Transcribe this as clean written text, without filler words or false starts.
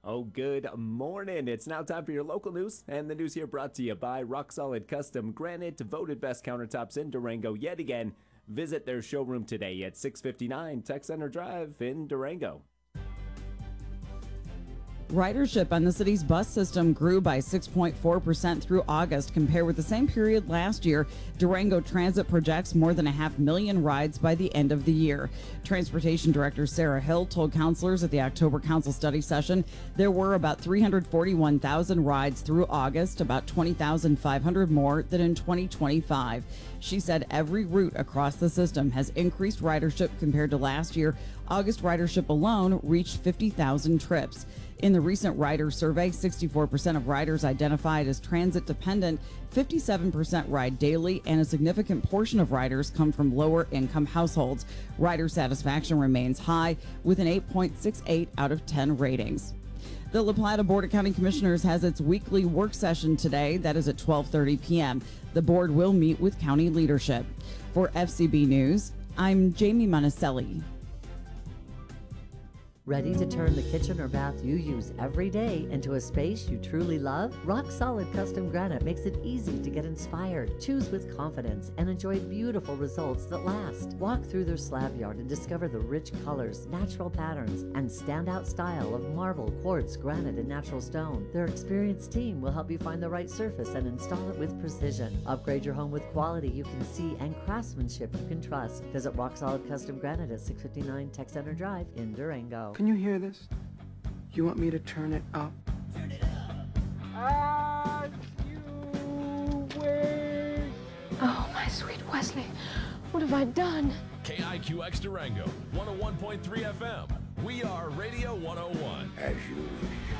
Oh, good morning. It's now time for your local news, and the news here brought to you by Rock Solid Custom Granite, voted best countertops in Durango yet again. Visit their showroom today at 659 Tech Center Drive in Durango. Ridership on the city's bus system grew by 6.4% through August compared with the same period last year. Durango Transit projects more than 500,000 rides by the end of the year. Transportation Director Sarah Hill told councilors at the October council study session there were about 341,000 rides through August, about 20,500 more than in 2025. She said every route across the system has increased ridership compared to last year. August ridership alone reached 50,000 trips. In the recent rider survey, 64% of riders identified as transit dependent, 57% ride daily, and a significant portion of riders come from lower income households. Rider satisfaction remains high with an 8.68 out of 10 ratings. The La Plata Board of County Commissioners has its weekly work session today. That is at 12:30 p.m. The board will meet with county leadership. For FCB News, I'm Jamie Monticelli. Ready to turn the kitchen or bath you use every day into a space you truly love? Rock Solid Custom Granite makes it easy to get inspired, choose with confidence, and enjoy beautiful results that last. Walk through their slab yard and discover the rich colors, natural patterns, and standout style of marble, quartz, granite, and natural stone. Their experienced team will help you find the right surface and install it with precision. Upgrade your home with quality you can see and craftsmanship you can trust. Visit Rock Solid Custom Granite at 659 Tech Center Drive in Durango. Can you hear this? You want me to turn it up? Turn it up! As you wish! Oh, my sweet Wesley, what have I done? KIQX Durango, 101.3 FM. We are Radio 101. As you wish.